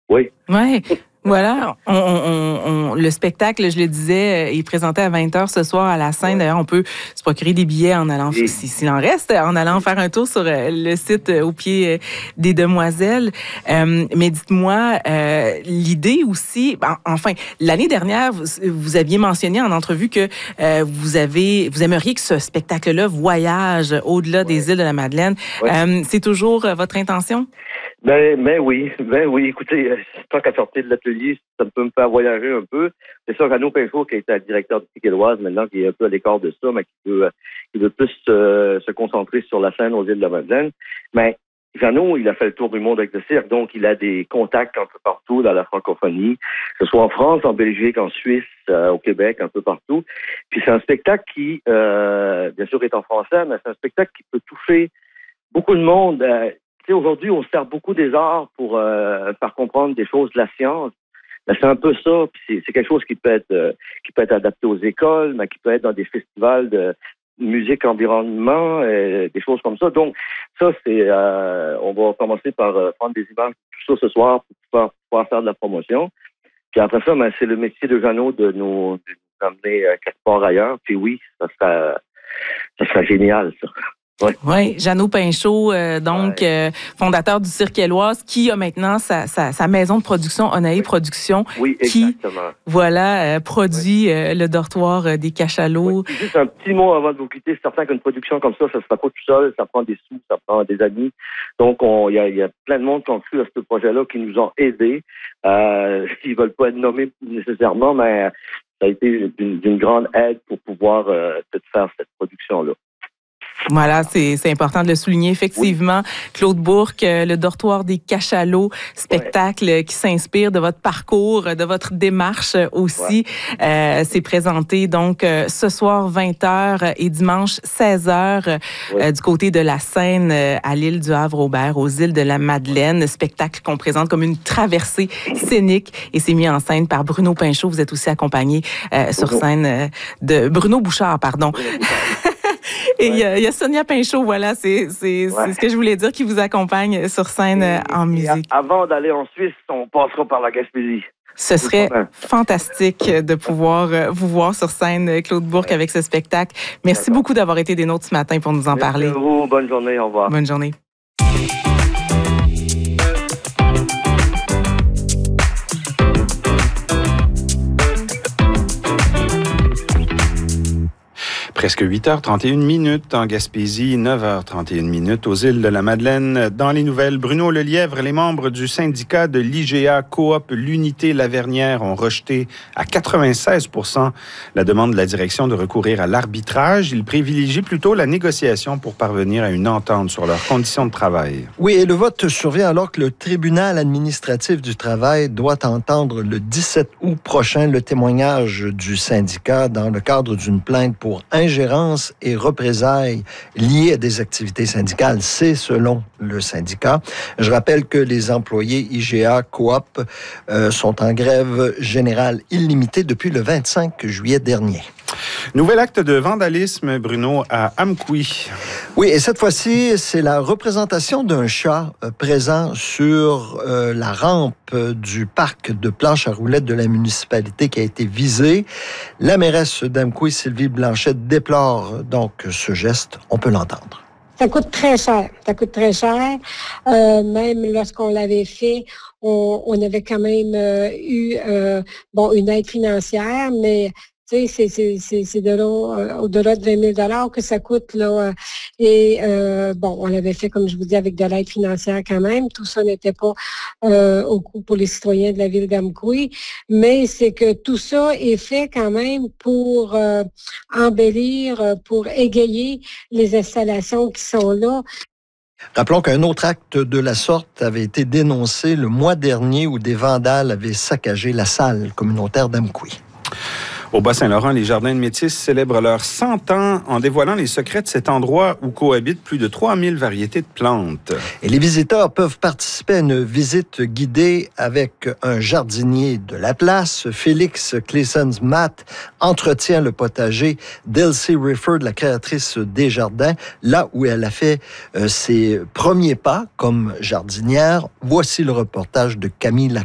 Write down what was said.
Oui. Oui. Voilà, le spectacle, je le disais, est présenté à 20h ce soir à la scène. Ouais. D'ailleurs, on peut se procurer des billets en allant, s'il en reste, en allant faire un tour sur le site au pied des Demoiselles. Mais dites-moi, l'idée aussi, enfin, l'année dernière, vous aviez mentionné en entrevue que vous aimeriez que ce spectacle-là voyage au-delà des îles de la Madeleine. Ouais. C'est toujours votre intention? Ben oui. Écoutez, tant qu'à sortir de l'atelier, ça peut me faire voyager un peu. C'est sûr, Jeannot Pinchot, qui est directeur du Piquet-Loise maintenant, qui est un peu à l'écart de ça, mais qui veut plus se concentrer sur la scène aux îles de la Madeleine. Mais Jeannot, il a fait le tour du monde avec le cirque, donc il a des contacts un peu partout dans la francophonie, que ce soit en France, en Belgique, en Suisse, au Québec, un peu partout. Puis c'est un spectacle qui, bien sûr, est en français, mais c'est un spectacle qui peut toucher beaucoup de monde. Aujourd'hui, on se sert beaucoup des arts pour faire comprendre des choses de la science. Ben, c'est un peu ça. Puis c'est quelque chose qui peut être adapté aux écoles, mais qui peut être dans des festivals de musique, environnement, des choses comme ça. Donc, ça, c'est on va commencer par prendre des images de tout ça ce soir pour pouvoir faire de la promotion. Puis après ça, ben, c'est le métier de Jeannot de nous amener quelque part ailleurs. Puis oui, ça serait génial, ça. Oui, Jeannot Pinchot, fondateur du Cirque Éloise, qui a maintenant sa maison de production, Onaé Productions, qui produit le dortoir des Cachalots. Oui, juste un petit mot avant de vous quitter. C'est certain qu'une production comme ça se fait pas tout seul, ça prend des sous, ça prend des amis. Donc, il y a plein de monde qui ont cru à ce projet-là, qui nous ont aidés. Ils veulent pas être nommés nécessairement, mais ça a été d'une grande aide pour pouvoir faire cette production-là. Voilà, c'est important de le souligner. Effectivement, Claude Bourque, le dortoir des Cachalots, spectacle qui s'inspire de votre parcours, de votre démarche aussi. C'est présenté donc ce soir 20h et dimanche 16h du côté de la Seine à l'île du Havre-Aubert, aux îles de la Madeleine. Spectacle qu'on présente comme une traversée scénique et c'est mis en scène par Bruno Pinchot. Vous êtes aussi accompagné sur scène de Bruno Bouchard, pardon. Et il y a Sonia Pinchot, voilà, c'est ce que je voulais dire, qui vous accompagne sur scène en musique. Avant d'aller en Suisse, on passera par la Gaspésie. Ce serait fantastique de pouvoir vous voir sur scène, Claude Bourque, avec ce spectacle. Merci beaucoup d'avoir été des nôtres ce matin pour nous en parler. Merci à vous. Bonne journée. Au revoir. Bonne journée. Presque 8h31 en Gaspésie, 9h31 aux îles de la Madeleine. Dans les nouvelles, Bruno Lelièvre, les membres du syndicat de l'IGA Coop l'Unité Lavernière ont rejeté à 96% la demande de la direction de recourir à l'arbitrage. Ils privilégient plutôt la négociation pour parvenir à une entente sur leurs conditions de travail. Oui, et le vote survient alors que le tribunal administratif du travail doit entendre le 17 août prochain le témoignage du syndicat dans le cadre d'une plainte pour ingérence et représailles liées à des activités syndicales. C'est selon le syndicat. Je rappelle que les employés IGA Coop sont en grève générale illimitée depuis le 25 juillet dernier. Nouvel acte de vandalisme, Bruno, à Amqui. Oui, et cette fois-ci, c'est la représentation d'un chat présent sur la rampe du parc de planche à roulettes de la municipalité qui a été visée. La mairesse d'Amqui, Sylvie Blanchette, déplore donc ce geste. On peut l'entendre. Ça coûte très cher. Même lorsqu'on l'avait fait, on avait quand même eu une aide financière, mais tu sais, c'est de là, au-delà de 20 000 que ça coûte, là. Et, on l'avait fait, comme je vous dis, avec de l'aide financière quand même. Tout ça n'était pas au coût pour les citoyens de la ville d'Amqui. Mais c'est que tout ça est fait quand même pour embellir, pour égayer les installations qui sont là. Rappelons qu'un autre acte de la sorte avait été dénoncé le mois dernier où des vandales avaient saccagé la salle communautaire d'Amqui. Au Bas-Saint-Laurent, les Jardins de Métis célèbrent leurs 100 ans en dévoilant les secrets de cet endroit où cohabitent plus de 3000 variétés de plantes. Et les visiteurs peuvent participer à une visite guidée avec un jardinier de la place. Félix Cleasons-Matt entretient le potager d'Elsie Rifford, la créatrice des jardins, là où elle a fait ses premiers pas comme jardinière. Voici le reportage de Camille Lacroix.